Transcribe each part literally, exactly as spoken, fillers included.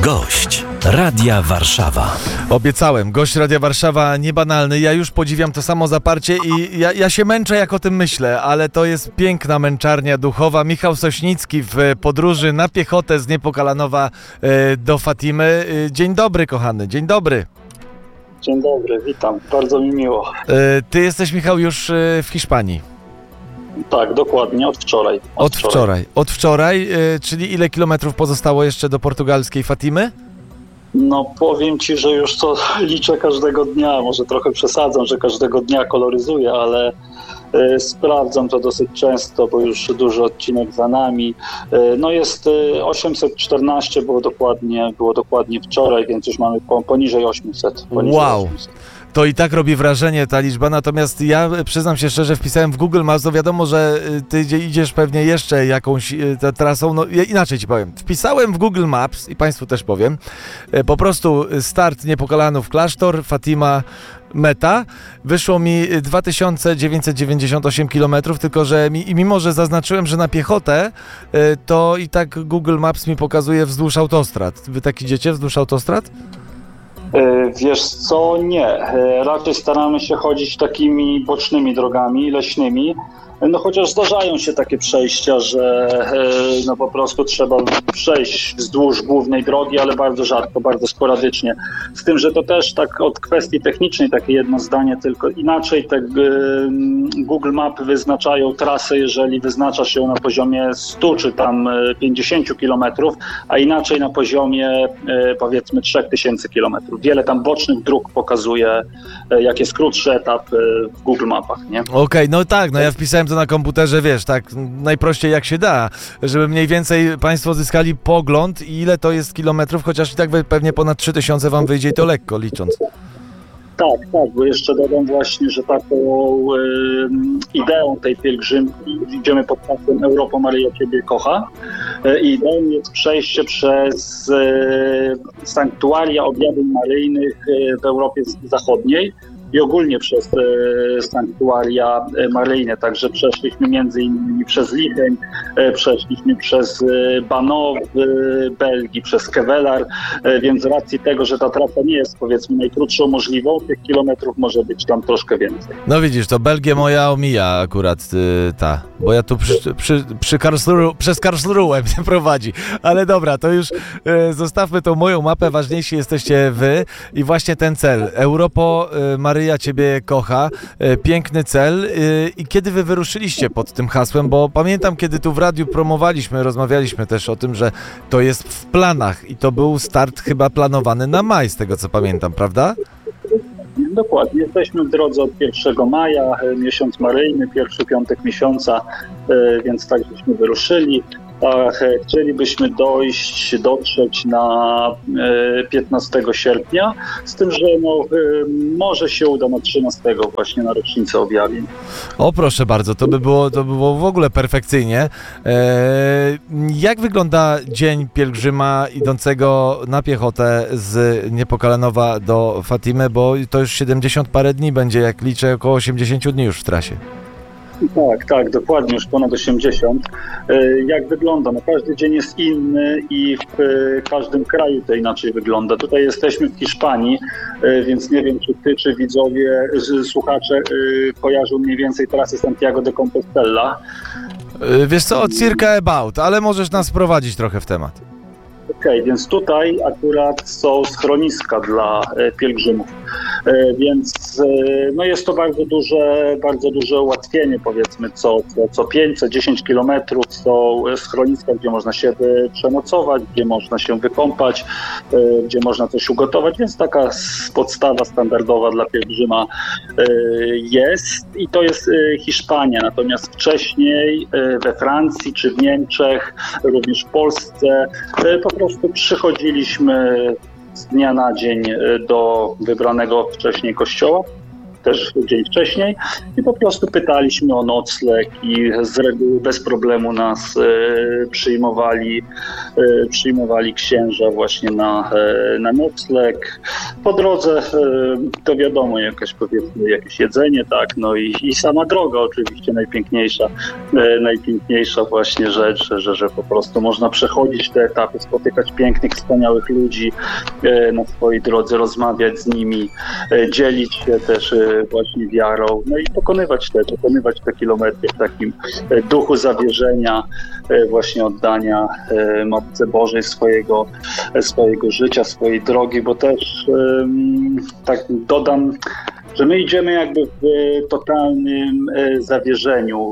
Gość Radia Warszawa. Obiecałem, gość Radia Warszawa niebanalny. Ja już podziwiam to samo zaparcie i ja, ja się męczę, jak o tym myślę, ale to jest piękna męczarnia duchowa. Michał Sośnicki w podróży na piechotę z Niepokalanowa e, do Fatimy. E, dzień dobry, kochany, dzień dobry. Dzień dobry, witam, bardzo mi miło. E, ty jesteś, Michał, już e, w Hiszpanii. Tak, dokładnie, od wczoraj. Od, od wczoraj. wczoraj. Od wczoraj, e, czyli ile kilometrów pozostało jeszcze do portugalskiej Fatimy? No powiem ci, że już to liczę każdego dnia, może trochę przesadzam, że każdego dnia koloryzuję, ale y, sprawdzam to dosyć często, bo już duży odcinek za nami. Y, no jest y, osiemset czternaście, było dokładnie, było dokładnie wczoraj, więc już mamy po, poniżej osiemset. Poniżej wow! osiemset. To i tak robi wrażenie ta liczba, natomiast ja przyznam się szczerze, wpisałem w Google Maps, no wiadomo, że ty idziesz pewnie jeszcze jakąś trasą, no inaczej ci powiem, wpisałem w Google Maps i państwu też powiem, po prostu start Niepokalanów klasztor, Fatima meta, wyszło mi dwa tysiące dziewięćset dziewięćdziesiąt osiem kilometrów, tylko że mi, mimo, że zaznaczyłem, że na piechotę, to i tak Google Maps mi pokazuje wzdłuż autostrad. Wy tak idziecie wzdłuż autostrad? Wiesz co, nie. Raczej staramy się chodzić takimi bocznymi drogami, leśnymi. No chociaż zdarzają się takie przejścia, że no po prostu trzeba przejść wzdłuż głównej drogi, ale bardzo rzadko, bardzo sporadycznie. Z tym, że to też tak od kwestii technicznej takie jedno zdanie, tylko inaczej te Google Mapy wyznaczają trasę, jeżeli wyznacza się ją na poziomie stu czy tam pięćdziesięciu kilometrów, a inaczej na poziomie powiedzmy trzech tysięcy kilometrów. Wiele tam bocznych dróg pokazuje, jak jest krótszy etap w Google Mapach, nie? Okej, okay, no tak, no ja wpisałem to na komputerze, wiesz, tak najprościej jak się da, żeby mniej więcej państwo zyskali pogląd, ile to jest kilometrów, chociaż i tak pewnie ponad trzy tysiące wam wyjdzie i to lekko licząc. Tak, tak, bo jeszcze dodam właśnie, że taką y, ideą tej pielgrzymki idziemy pod hasłem Europa Maryja Ciebie kocha. I ideą jest przejście przez y, sanktuaria objawień maryjnych y, w Europie Zachodniej i ogólnie przez e, sanktuaria maryjne. Także przeszliśmy między innymi przez Licheń, e, przeszliśmy przez e, Banow w Belgii, przez Kevelar, e, więc z racji tego, że ta trasa nie jest powiedzmy najkrótszą możliwą, tych kilometrów może być tam troszkę więcej. No widzisz, to Belgię moja omija akurat y, ta, bo ja tu przy, przy, przy Karlsruhe, przez Karlsruhe mnie prowadzi, ale dobra, to już y, zostawmy tą moją mapę, ważniejsi jesteście wy i właśnie ten cel, Europo y, Maryja Ja Ciebie kocha, piękny cel. I kiedy wy wyruszyliście pod tym hasłem, bo pamiętam, kiedy tu w radiu promowaliśmy, rozmawialiśmy też o tym, że to jest w planach i to był start chyba planowany na maj, z tego co pamiętam, prawda? Dokładnie, jesteśmy w drodze od pierwszego maja, miesiąc maryjny, pierwszy piątek miesiąca, więc tak żeśmy wyruszyli. Chcielibyśmy dojść, dotrzeć na piętnastego sierpnia, z tym, że no, może się uda na trzynastego właśnie na rocznicę objawień. O proszę bardzo, to by było, to by było w ogóle perfekcyjnie. Eee, jak wygląda dzień pielgrzyma idącego na piechotę z Niepokalanowa do Fatimy, bo to już siedemdziesiąt parę dni będzie, jak liczę, około osiemdziesiąt dni już w trasie. Tak, tak, dokładnie, już ponad osiemdziesiąt. Jak wygląda? No każdy dzień jest inny i w każdym kraju to inaczej wygląda. Tutaj jesteśmy w Hiszpanii, więc nie wiem, czy ty, czy widzowie, słuchacze kojarzą mniej więcej trasę Santiago de Compostela. Wiesz co, circa about, ale możesz nas prowadzić trochę w temat. Okej, okay, więc tutaj akurat są schroniska dla e, pielgrzymów, e, więc e, no jest to bardzo duże, bardzo duże ułatwienie, powiedzmy, co, co, co pięć, co dziesięć kilometrów są schroniska, gdzie można się przenocować, gdzie można się wykąpać, e, gdzie można coś ugotować, więc taka podstawa standardowa dla pielgrzyma e, jest i to jest e, Hiszpania, natomiast wcześniej e, we Francji czy w Niemczech, również w Polsce, e, po prostu przychodziliśmy z dnia na dzień do wybranego wcześniej kościoła też dzień wcześniej i po prostu pytaliśmy o nocleg i z reguły bez problemu nas e, przyjmowali, e, przyjmowali księża właśnie na, e, na nocleg. Po drodze e, to wiadomo, jakaś powiedzmy jakieś jedzenie, tak, no i, i sama droga oczywiście najpiękniejsza, e, najpiękniejsza właśnie rzecz, że, że po prostu można przechodzić te etapy, spotykać pięknych, wspaniałych ludzi e, na swojej drodze, rozmawiać z nimi, e, dzielić się też e, właśnie wiarą, no i pokonywać te, pokonywać te kilometry w takim e, duchu zawierzenia, e, właśnie oddania e, Matce Bożej swojego, e, swojego życia, swojej drogi, bo też e, tak dodam, że my idziemy jakby w e, totalnym e, zawierzeniu.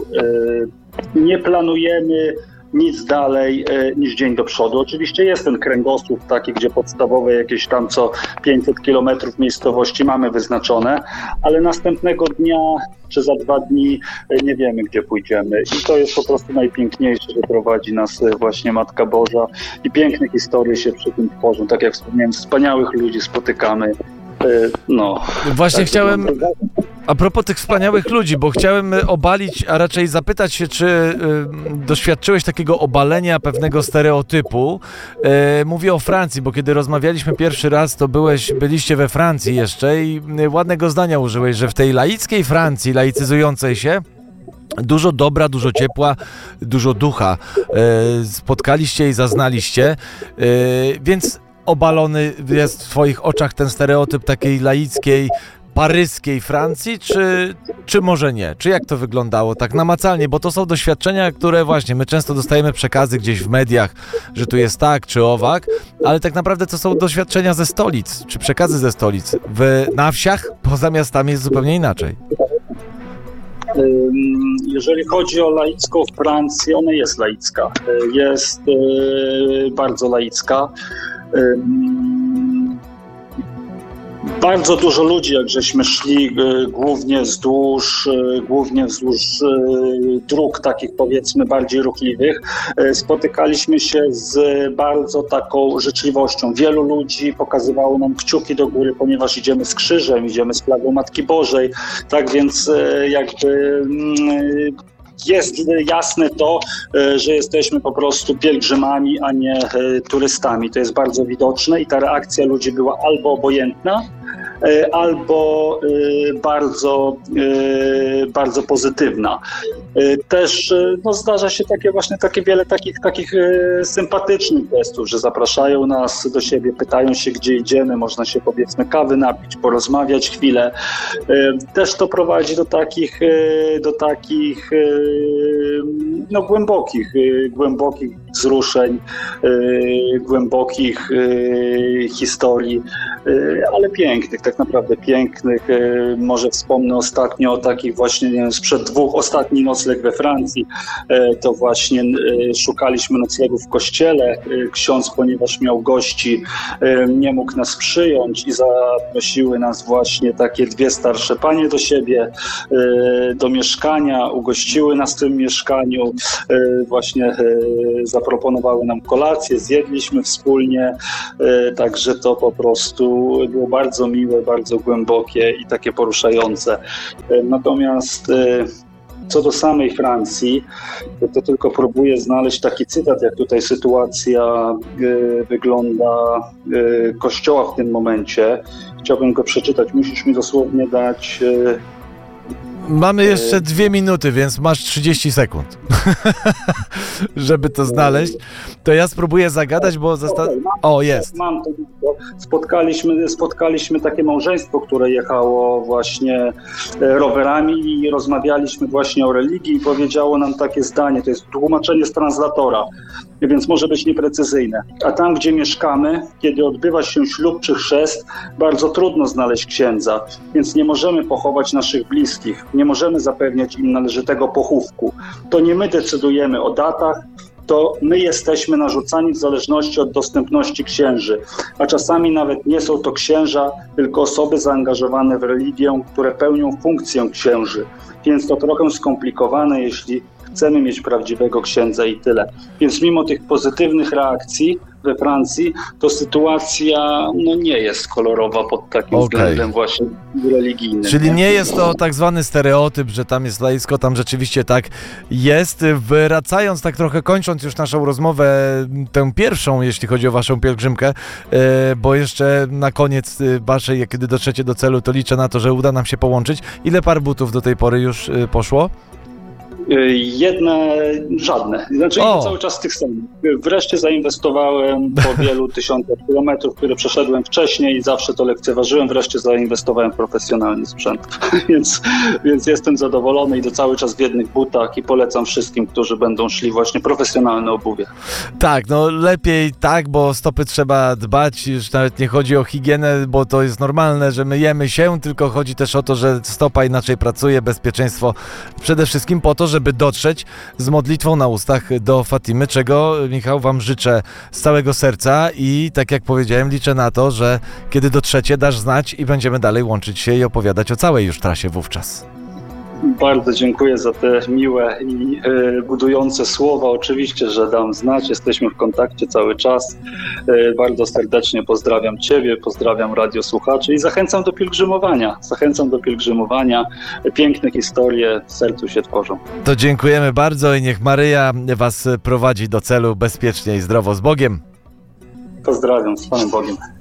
E, nie planujemy nic dalej e, niż dzień do przodu. Oczywiście jest ten kręgosłup taki, gdzie podstawowe jakieś tam co pięćset kilometrów miejscowości mamy wyznaczone, ale następnego dnia czy za dwa dni e, nie wiemy, gdzie pójdziemy. I to jest po prostu najpiękniejsze, że prowadzi nas e, właśnie Matka Boża i piękne historie się przy tym tworzą. Tak jak wspomniałem, wspaniałych ludzi spotykamy. E, no. Właśnie tak chciałem... wygląda. A propos tych wspaniałych ludzi, bo chciałem obalić, a raczej zapytać się, czy y, doświadczyłeś takiego obalenia pewnego stereotypu. Y, mówię o Francji, bo kiedy rozmawialiśmy pierwszy raz, to byłeś, byliście we Francji jeszcze i y, ładnego zdania użyłeś, że w tej laickiej Francji, laicyzującej się, dużo dobra, dużo ciepła, dużo ducha y, spotkaliście i zaznaliście, y, więc obalony jest w twoich oczach ten stereotyp takiej laickiej, paryskiej Francji, czy, czy może nie? Czy jak to wyglądało tak namacalnie? Bo to są doświadczenia, które właśnie my często dostajemy przekazy gdzieś w mediach, że tu jest tak czy owak, ale tak naprawdę to są doświadczenia ze stolic, czy przekazy ze stolic. W, na wsiach poza miastami jest zupełnie inaczej. Jeżeli chodzi o laicką Francję, ona jest laicka. Jest bardzo laicka. Bardzo dużo ludzi, jak żeśmy szli głównie wzdłuż, głównie wzdłuż dróg takich powiedzmy bardziej ruchliwych, spotykaliśmy się z bardzo taką życzliwością. Wielu ludzi pokazywało nam kciuki do góry, ponieważ idziemy z krzyżem, idziemy z flagą Matki Bożej, tak więc jakby... Jest jasne to, że jesteśmy po prostu pielgrzymami, a nie turystami. To jest bardzo widoczne i ta reakcja ludzi była albo obojętna, albo bardzo, bardzo pozytywna. Też no, zdarza się takie właśnie takie wiele takich, takich sympatycznych gestów, że zapraszają nas do siebie, pytają się, gdzie idziemy, można się powiedzmy kawy napić, porozmawiać chwilę. Też to prowadzi do takich, do takich no, głębokich, głębokich wzruszeń, głębokich historii, ale pięknych, tak naprawdę pięknych. Może wspomnę ostatnio o takich właśnie, nie wiem, sprzed dwóch, ostatni nocleg we Francji, to właśnie szukaliśmy noclegu w kościele. Ksiądz, ponieważ miał gości, nie mógł nas przyjąć i zaprosiły nas właśnie takie dwie starsze panie do siebie, do mieszkania, ugościły nas w tym mieszkaniu, właśnie zaproponowały nam kolację, zjedliśmy wspólnie, także to po prostu było bardzo miłe, bardzo głębokie i takie poruszające. Natomiast co do samej Francji, to tylko próbuję znaleźć taki cytat, jak tutaj sytuacja wygląda kościoła w tym momencie. Chciałbym go przeczytać. Musisz mi dosłownie dać... Mamy jeszcze dwie minuty, więc masz trzydzieści sekund, żeby to znaleźć. To ja spróbuję zagadać, bo... Zasta- o, jest. Mam to. Spotkaliśmy, spotkaliśmy takie małżeństwo, które jechało właśnie rowerami i rozmawialiśmy właśnie o religii i powiedziało nam takie zdanie, to jest tłumaczenie z translatora, więc może być nieprecyzyjne. A tam, gdzie mieszkamy, kiedy odbywa się ślub czy chrzest, bardzo trudno znaleźć księdza, więc nie możemy pochować naszych bliskich, nie możemy zapewniać im należytego pochówku. To nie my decydujemy o datach, to my jesteśmy narzucani w zależności od dostępności księży, a czasami nawet nie są to księża, tylko osoby zaangażowane w religię, które pełnią funkcję księży. Więc to trochę skomplikowane, jeśli chcemy mieć prawdziwego księdza i tyle. Więc mimo tych pozytywnych reakcji, we Francji, to sytuacja no, nie jest kolorowa pod takim Okay. względem właśnie religijnym. Czyli nie jest to tak zwany stereotyp, że tam jest laisko, tam rzeczywiście tak jest. Wracając, tak trochę kończąc już naszą rozmowę, tę pierwszą, jeśli chodzi o waszą pielgrzymkę, bo jeszcze na koniec waszej, kiedy dotrzecie do celu, to liczę na to, że uda nam się połączyć. Ile par butów do tej pory już poszło? Jedne, żadne. Znaczy O. cały czas tych samych. Wreszcie zainwestowałem po wielu tysiącach kilometrów, które przeszedłem wcześniej i zawsze to lekceważyłem. Wreszcie zainwestowałem w profesjonalny sprzęt. więc, więc jestem zadowolony i to cały czas w jednych butach i polecam wszystkim, którzy będą szli właśnie profesjonalne obuwie. Tak, no lepiej tak, bo stopy trzeba dbać, już nawet nie chodzi o higienę, bo to jest normalne, że myjemy się, tylko chodzi też o to, że stopa inaczej pracuje, bezpieczeństwo przede wszystkim po to, żeby dotrzeć z modlitwą na ustach do Fatimy, czego, Michał, wam życzę z całego serca i tak jak powiedziałem, liczę na to, że kiedy dotrzecie, dasz znać i będziemy dalej łączyć się i opowiadać o całej już trasie wówczas. Bardzo dziękuję za te miłe i y, budujące słowa. Oczywiście, że dam znać. Jesteśmy w kontakcie cały czas. Y, bardzo serdecznie pozdrawiam Ciebie, pozdrawiam radiosłuchaczy i zachęcam do pielgrzymowania. Zachęcam do pielgrzymowania. Piękne historie w sercu się tworzą. To dziękujemy bardzo i niech Maryja was prowadzi do celu bezpiecznie i zdrowo. Z Bogiem. Pozdrawiam, z Panem Bogiem.